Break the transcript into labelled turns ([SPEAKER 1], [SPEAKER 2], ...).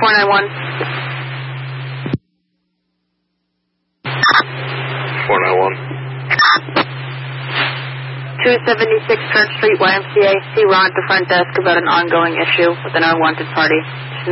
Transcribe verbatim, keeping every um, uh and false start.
[SPEAKER 1] four nine one.
[SPEAKER 2] four nine one.
[SPEAKER 1] two seventy-six Church Street, Y M C A. See Ron at the front desk about an ongoing issue with an unwanted party.